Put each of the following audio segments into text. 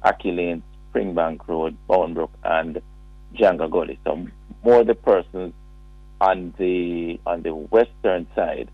Aki Lane, Springbank Road, Boundbrook, and Janga Gully. So more the persons on the western side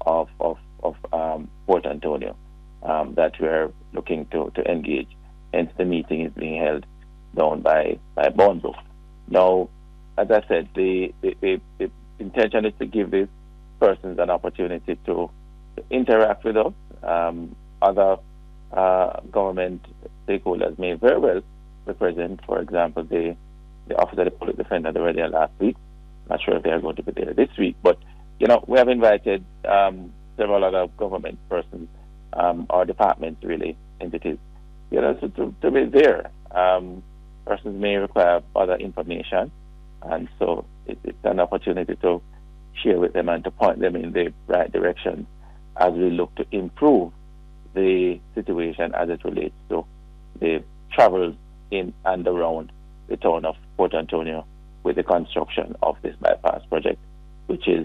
of Port Antonio that we're looking to engage. Hence, the meeting is being held down by Boundbrook. Now, as I said, the intention is to give these persons an opportunity to interact with us. Other government stakeholders may very well represent, for example, the Office of the Public Defender. They were there last week. Not sure if they are going to be there this week, but we have invited several other government persons or departments, really, entities, to be there. Persons may require other information, and so it's an opportunity to share with them and to point them in the right direction as we look to improve the situation as it relates to the travels in and around the town of Port Antonio with the construction of this bypass project, which is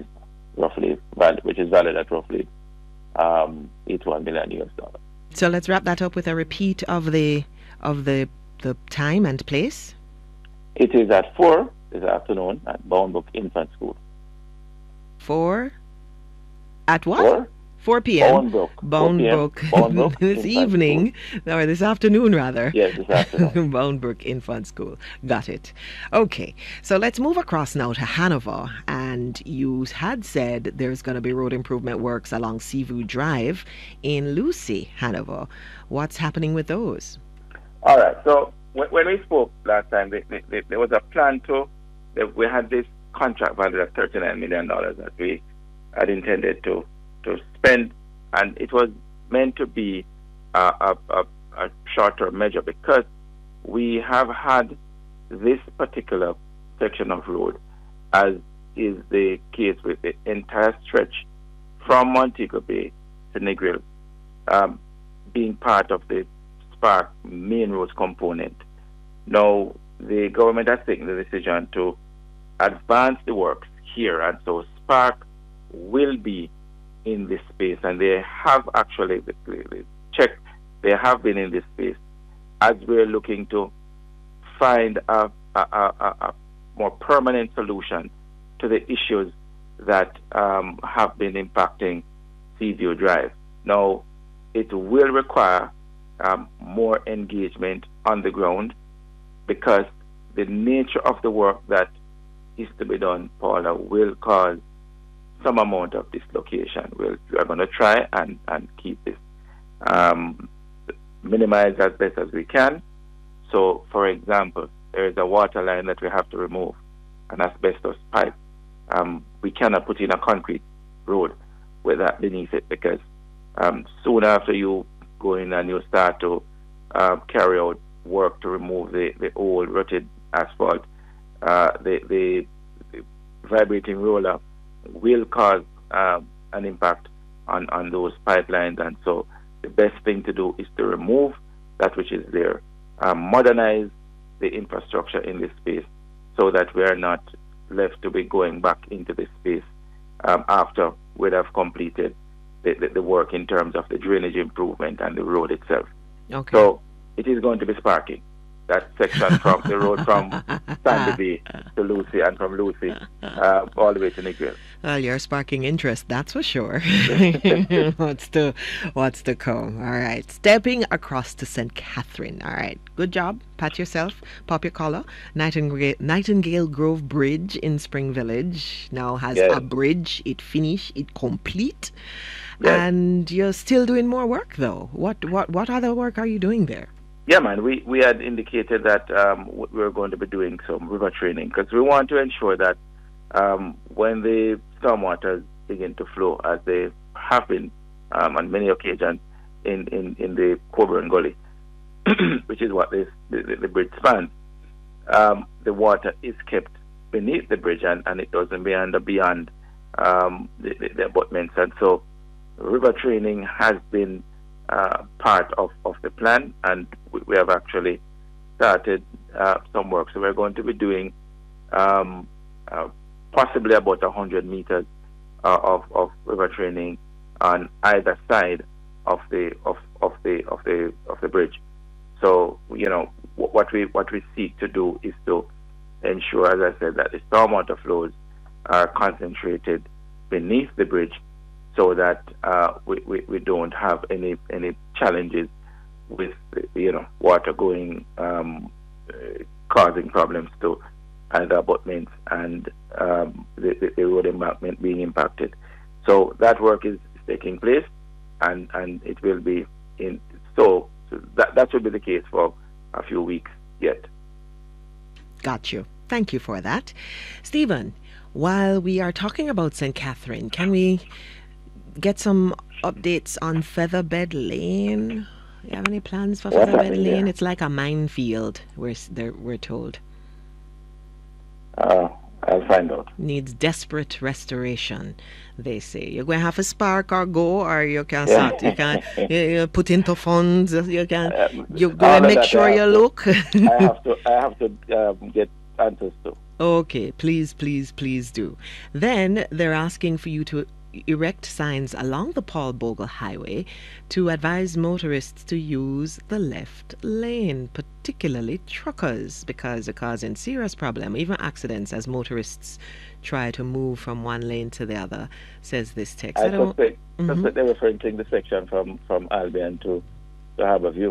valued at roughly $81 million. So let's wrap that up with a repeat of the time and place. It is at 4 this afternoon at Boundbrook Infant School. 4 at what? 4? 4 p.m. Boundbrook this evening, or this afternoon rather. Yes, this afternoon. Boundbrook Infant School. Got it. Okay, so let's move across now to Hanover. And you had said there's going to be road improvement works along Seaview Drive in Lucy, Hanover. What's happening with those? All right, so when we spoke last time, there was a plan we had this contract valued at $39 million that we had intended to spend, and it was meant to be a short-term measure because we have had this particular section of road, as is the case with the entire stretch from Montego Bay to Negril, being part of the Spark main roads component. Now, the government has taken the decision to advance the works here, and so Spark will be in this space, and they have actually checked. They have been in this space as we're looking to find a more permanent solution to the issues that have been impacting Seaview Drive. Now, it will require more engagement on the ground because the nature of the work that is to be done, Paula, will cause some amount of dislocation. We are going to try and keep this minimized as best as we can. So, for example, there is a water line that we have to remove, an asbestos pipe. We cannot put in a concrete road with that beneath it because soon after you go in and you start to carry out work to remove the old rotted asphalt, the vibrating roller will cause an impact on those pipelines, and so the best thing to do is to remove that which is there, modernize the infrastructure in this space so that we are not left to be going back into this space after we'd have completed the work in terms of the drainage improvement and the road itself. Okay. So it is going to be sparking. That section from the road from Sandy Bay to Lucy and from Lucy all the way to Negril. Well, you're sparking interest, that's for sure. What's to come? All right. Stepping across to St. Catherine. All right. Good job. Pat yourself. Pop your collar. Nightingale Grove Bridge in Spring Village now has a bridge. It finished. It complete. Yes. And you're still doing more work, though. What other work are you doing there? Yeah, man, we had indicated that we were going to be doing some river training because we want to ensure that when the stormwaters begin to flow, as they have been on many occasions in the Coburn Gully, which is what the bridge spans, the water is kept beneath the bridge and it doesn't meander beyond the abutments. And so river training has been part of the plan, and we have actually started some work. So we're going to be doing possibly about 100 meters of river training on either side of the bridge. So, what we seek to do is to ensure, as I said, that the stormwater flows are concentrated beneath the bridge, so that we don't have any challenges with water going causing problems to either abutments and the road embankment being impacted. So that work is taking place, and it will be in. So that should be the case for a few weeks yet. Got you. Thank you for that. Stephen, while we are talking about St. Catherine, can we get some updates on Featherbed Lane? You have any plans for Featherbed Lane? There? It's like a minefield, we're told. I'll find out. Needs desperate restoration, they say. You're going to have to spark or go, or you can start. You can you put into funds. You're going to make sure you look. I have to get answers to. Okay, please do. Then they're asking for you to erect signs along the Paul Bogle Highway to advise motorists to use the left lane, particularly truckers, because they're causing serious problem, even accidents, as motorists try to move from one lane to the other, says this text. I suspect they're referring to the section from Albion to Harborview.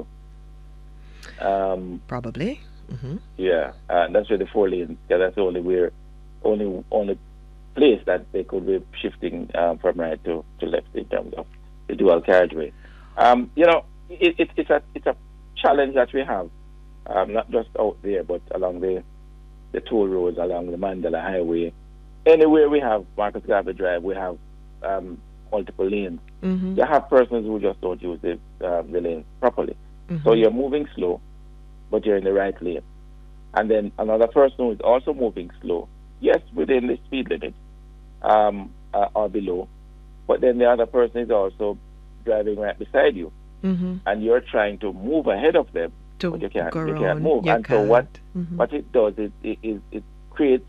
Probably. Mm-hmm. Yeah, that's where the 4 lanes. Yeah, that's the only place that they could be shifting from right to left in terms of the dual carriageway. It's a challenge that we have, not just out there, but along the toll roads, along the Mandela Highway. Anywhere we have Marcus Garvey Drive, we have multiple lanes. Mm-hmm. You have persons who just don't use the lane properly. Mm-hmm. So you're moving slow, but you're in the right lane. And then another person who is also moving slow, yes, within the speed limit, or below, but then the other person is also driving right beside you, mm-hmm. and you're trying to move ahead of them, but you can't move. And so what it does is it creates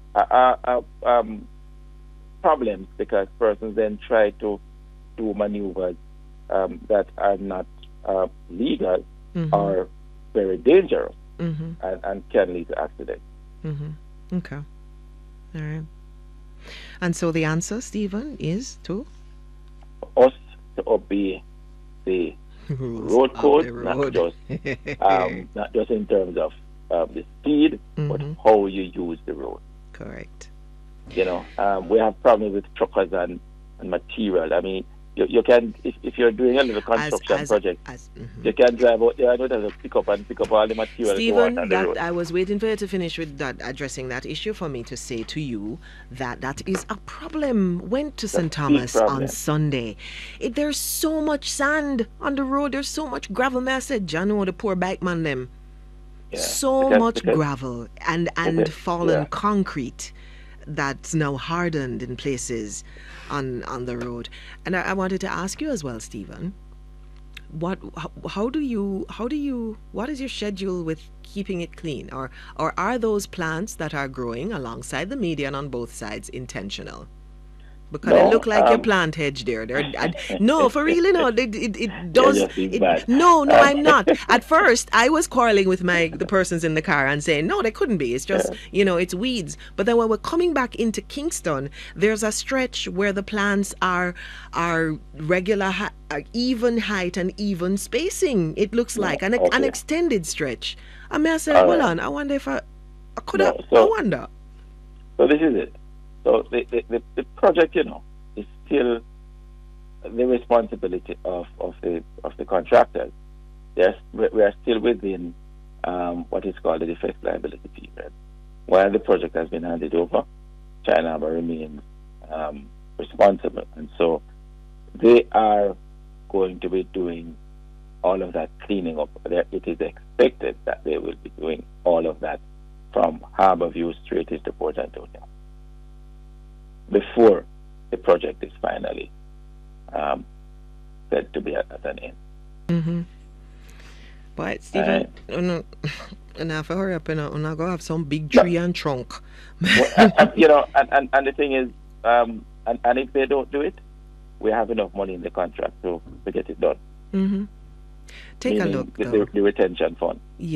problems, because persons then try to do maneuvers that are not legal, mm-hmm. or very dangerous, mm-hmm. and can lead to accidents. Mm-hmm. Okay. All right. And so the answer, Stephen, is to? Us to obey the road code, not just in terms of the speed, mm-hmm. but how you use the road. Correct. We have problems with truckers and material. I mean, you can, if you're doing a little construction project, mm-hmm. you can drive out there and have to pick up all the material. Stephen, I was waiting for you to finish with that, addressing that issue, for me to say to you that is a problem. Went to St. Thomas on Sunday. There's so much sand on the road. There's so much gravel. I said, John, the poor bike man them. Yeah, much gravel and fallen concrete that's now hardened in places on the road. And I wanted to ask you as well, Stephen, what is your schedule with keeping it clean, or are those plants that are growing alongside the median on both sides intentional? Because it look like your plant hedge there. No, for real, it does. No, I'm not. At first, I was quarreling with the persons in the car and saying, no, they couldn't be. It's just, it's weeds. But then when we're coming back into Kingston, there's a stretch where the plants are regular, even height and even spacing. It looks like an extended stretch. I mean, I said, hold on, I wonder if I could have. I wonder. So this is it. So the project, is still the responsibility of the contractors. Yes, we are still within what is called the defect liability period. While the project has been handed over, China Harbour remains responsible, and so they are going to be doing all of that cleaning up. It is expected that they will be doing all of that from Harborview straight into Port Antonio before the project is finally said to be at an end. Mm-hmm. But Stephen, and if I hurry up, I'm going to have some big tree and trunk. And the thing is, and if they don't do it, we have enough money in the contract to get it done. Mm-hmm. Take a meaning look, though. the retention fund.